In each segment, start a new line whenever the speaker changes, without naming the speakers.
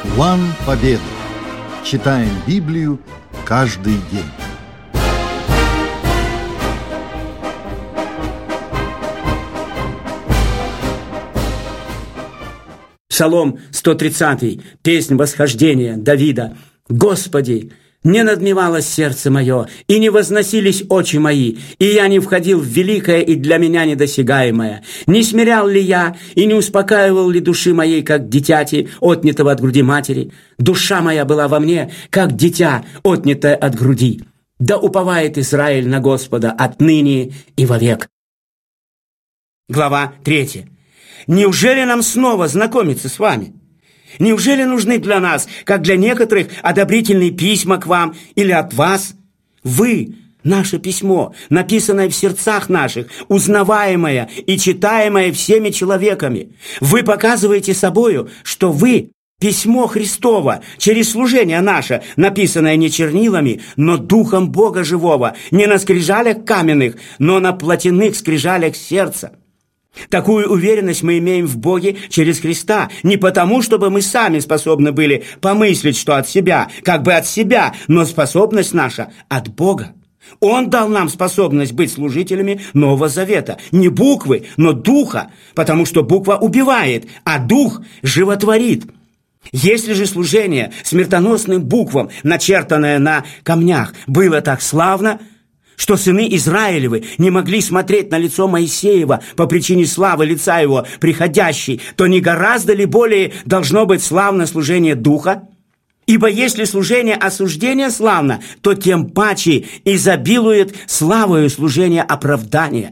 План победы. Читаем Библию каждый день.
Псалом 130, песнь восхождения Давида. «Господи, не надмевалось сердце мое, и не возносились очи мои, и я не входил в великое и для меня недосягаемое. Не смирял ли я, и не успокаивал ли души моей, как дитяти, отнятого от груди матери? Душа моя была во мне, как дитя, отнятое от груди. Да уповает Израиль на Господа отныне и вовек». Глава 3. Неужели нам снова знакомиться с вами? Неужели нужны для нас, как для некоторых, одобрительные письма к вам или от вас? Вы – наше письмо, написанное в сердцах наших, узнаваемое и читаемое всеми человеками. Вы показываете собою, что вы – письмо Христово, через служение наше, написанное не чернилами, но Духом Бога Живого, не на скрижалях каменных, но на плотяных скрижалях сердца. Такую уверенность мы имеем в Боге через Христа, не потому, чтобы мы сами способны были помыслить, что от себя, как бы от себя, но способность наша от Бога. Он дал нам способность быть служителями Нового Завета. Не буквы, но духа, потому что буква убивает, а дух животворит. Если же служение смертоносным буквам, начертанное на камнях, было так славно, что сыны Израилевы не могли смотреть на лицо Моисеева по причине славы лица его приходящей, то не гораздо ли более должно быть славно служение Духа? Ибо если служение осуждения славно, то тем паче изобилует славою служение оправдания.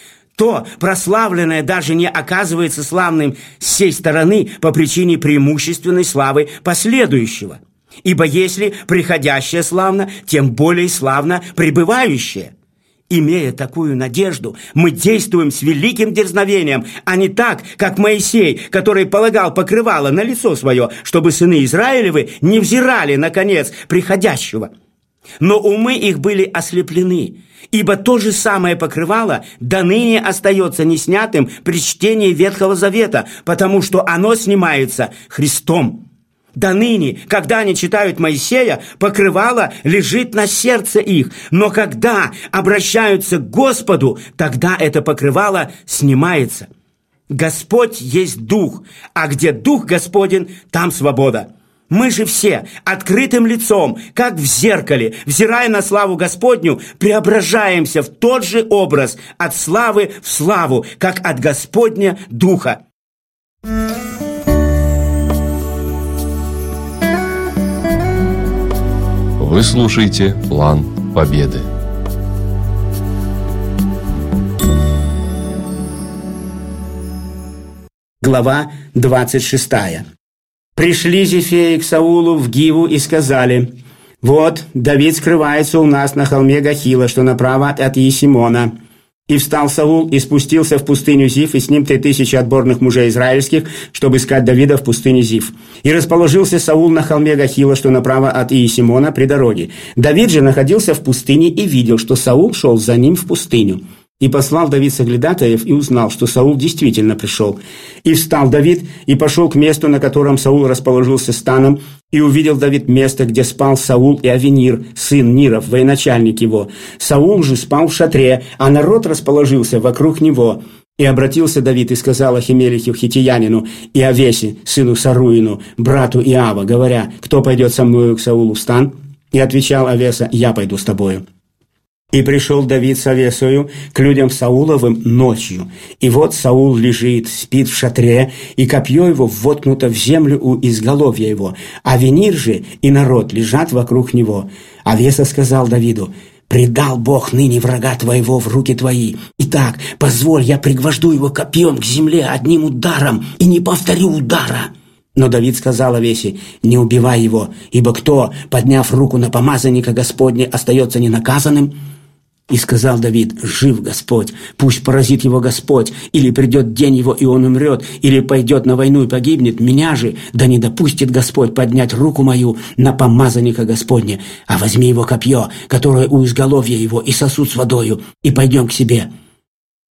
То прославленное даже не оказывается славным с сей стороны по причине преимущественной славы последующего. Ибо если приходящее славно, тем более славно пребывающее. Имея такую надежду, мы действуем с великим дерзновением, а не так, как Моисей, который полагал покрывало на лицо свое, чтобы сыны Израилевы не взирали на конец приходящего. Но умы их были ослеплены, ибо то же самое покрывало до ныне остается неснятым при чтении Ветхого Завета, потому что оно снимается Христом. До ныне, когда они читают Моисея, покрывало лежит на сердце их, но когда обращаются к Господу, тогда это покрывало снимается. Господь есть Дух, а где Дух Господень, там свобода. Мы же все открытым лицом, как в зеркале, взирая на славу Господню, преображаемся в тот же образ от славы в славу, как от Господня Духа.
Вы слушаете «План победы».
Глава 26. Пришли Зефеи к Саулу в Гиву и сказали: «Вот, Давид скрывается у нас на холме Гахила, что направо от Иесимона». И встал Саул и спустился в пустыню Зиф, и с ним 3000 отборных мужей израильских, чтобы искать Давида в пустыне Зиф. И расположился Саул на холме Гахила, что направо от Иесимона, при дороге. Давид же находился в пустыне и видел, что Саул шел за ним в пустыню. И послал Давид соглядатаев и узнал, что Саул действительно пришел. И встал Давид и пошел к месту, на котором Саул расположился станом, и увидел Давид место, где спал Саул и Авенир, сын Ниров, военачальник его. Саул же спал в шатре, а народ расположился вокруг него. И обратился Давид и сказал Ахимелеху хитиянину и Авесе, сыну Саруину, брату Иава, говоря: «Кто пойдет со мною к Саулу в стан?» И отвечал Авеса: «Я пойду с тобою». И пришел Давид с Авесою к людям Сауловым ночью. И вот Саул лежит, спит в шатре, и копье его воткнуто в землю у изголовья его. Авенир же и народ лежат вокруг него. Авеса сказал Давиду: «Предал Бог ныне врага твоего в руки твои. Итак, позволь, я пригвожду его копьем к земле одним ударом, и не повторю удара». Но Давид сказал Авесе: «Не убивай его, ибо кто, подняв руку на помазанника Господня, остается ненаказанным?» И сказал Давид: «Жив Господь, пусть поразит его Господь, или придет день его, и он умрет, или пойдет на войну и погибнет. Меня же да не допустит Господь поднять руку мою на помазанника Господня, а возьми его копье, которое у изголовья его, и сосуд с водою, и пойдем к себе».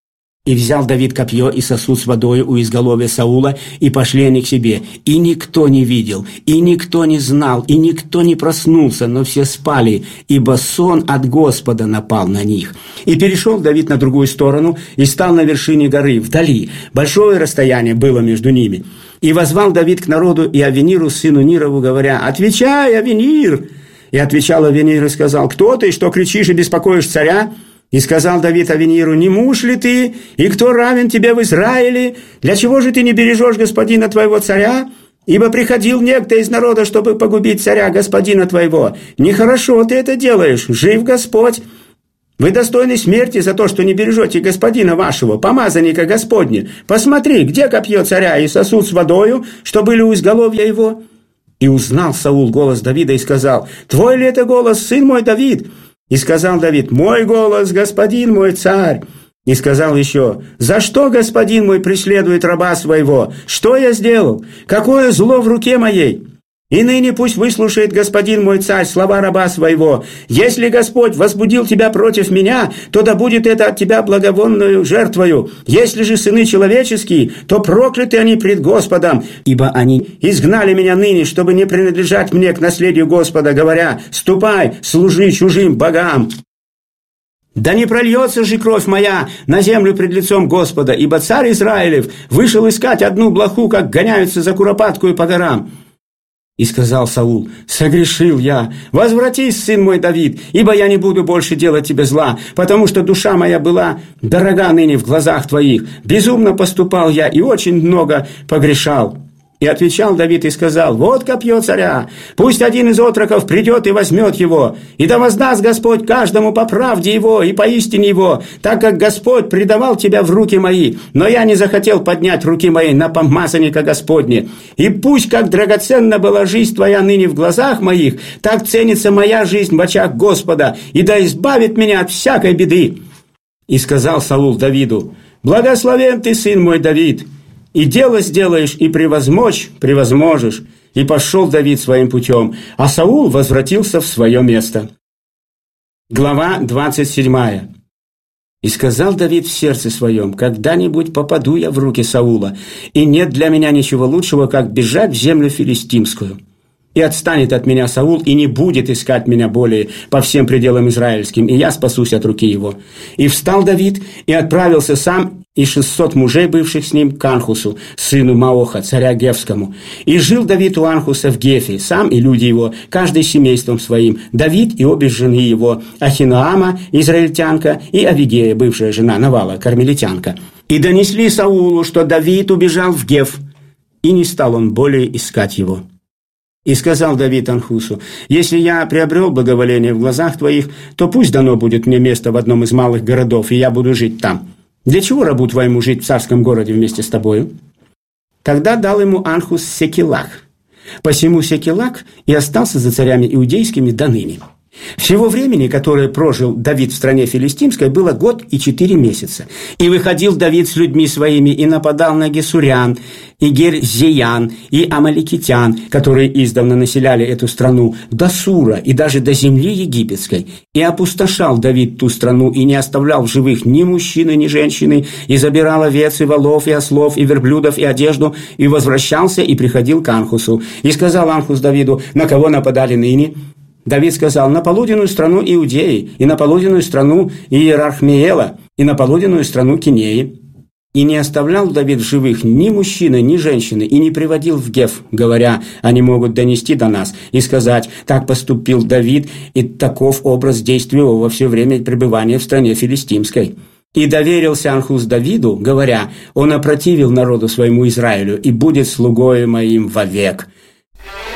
И взял Давид копье и сосуд с водой у изголовья Саула, и пошли они к себе. И никто не видел, и никто не знал, и никто не проснулся, но все спали, ибо сон от Господа напал на них. И перешел Давид на другую сторону, и стал на вершине горы, вдали. Большое расстояние было между ними. И возвал Давид к народу и Авениру, сыну Нирову, говоря: «Отвечай, Авенир!» И отвечал Авенир и сказал: «Кто ты, что кричишь и беспокоишь царя?» И сказал Давид Авениру: «Не муж ли ты, и кто равен тебе в Израиле? Для чего же ты не бережешь господина твоего царя? Ибо приходил некто из народа, чтобы погубить царя господина твоего. Нехорошо ты это делаешь, жив Господь. Вы достойны смерти за то, что не бережете господина вашего, помазанника Господня. Посмотри, где копье царя и сосуд с водою, что были у изголовья его?» И узнал Саул голос Давида и сказал: «Твой ли это голос, сын мой Давид?» И сказал Давид: «Мой голос, господин мой царь». И сказал еще: «За что господин мой преследует раба своего? Что я сделал? Какое зло в руке моей? И ныне пусть выслушает господин мой царь слова раба своего. Если Господь возбудил тебя против меня, то да будет это от тебя благовонную жертвою. Если же сыны человеческие, то прокляты они пред Господом, ибо они изгнали меня ныне, чтобы не принадлежать мне к наследию Господа, говоря: ступай, служи чужим богам. Да не прольется же кровь моя на землю пред лицом Господа, ибо царь Израилев вышел искать одну блоху, как гоняются за куропаткою по горам». И сказал Саул: «Согрешил я, возвратись, сын мой Давид, ибо я не буду больше делать тебе зла, потому что душа моя была дорога ныне в глазах твоих. Безумно поступал я и очень много погрешал». И отвечал Давид и сказал: «Вот копье царя, пусть один из отроков придет и возьмет его, и да воздаст Господь каждому по правде его и по истине его, так как Господь предавал тебя в руки мои, но я не захотел поднять руки мои на помазанника Господне. И пусть, как драгоценна была жизнь твоя ныне в глазах моих, так ценится моя жизнь в очах Господа, и да избавит меня от всякой беды». И сказал Саул Давиду: «Благословен ты, сын мой Давид, и дело сделаешь, и превозможешь». И пошел Давид своим путем, а Саул возвратился в свое место. Глава 27. «И сказал Давид в сердце своем: когда-нибудь попаду я в руки Саула, и нет для меня ничего лучшего, как бежать в землю филистимскую. И отстанет от меня Саул, и не будет искать меня более по всем пределам израильским, и я спасусь от руки его. И встал Давид, и отправился сам и 600 мужей, бывших с ним, к Анхусу, сыну Маоха, царя Гефскому. И жил Давид у Анхуса в Гефе, сам и люди его, каждый семейством своим, Давид и обе жены его, Ахиноама, израильтянка, и Авигея, бывшая жена Навала, кармелитянка. И донесли Саулу, что Давид убежал в Геф, и не стал он более искать его. И сказал Давид Анхусу: «Если я приобрел благоволение в глазах твоих, то пусть дано будет мне место в одном из малых городов, и я буду жить там. Для чего рабу твоему жить в царском городе вместе с тобою?» Тогда дал ему Анхус Секелах. Посему Секелах и остался за царями иудейскими до ныне. Всего времени, которое прожил Давид в стране филистимской, было 1 год и 4 месяца. И выходил Давид с людьми своими и нападал на гесурян, и герзеян, и амаликитян, которые издавна населяли эту страну, до Сура и даже до земли египетской. И опустошал Давид ту страну, и не оставлял в живых ни мужчины, ни женщины, и забирал овец, и волов, и ослов, и верблюдов, и одежду, и возвращался, и приходил к Анхусу. И сказал Анхус Давиду: «На кого нападали ныне?» Давид сказал: «На полуденную страну Иудеи, и на полуденную страну Иерархмеела, и на полуденную страну Кинеи». И не оставлял Давид в живых ни мужчины, ни женщины, и не приводил в Геф, говоря: «Они могут донести до нас и сказать: так поступил Давид, и таков образ действия его во все время пребывания в стране филистимской». И доверился Анхус Давиду, говоря: «Он опротивил народу своему Израилю, и будет слугою моим вовек».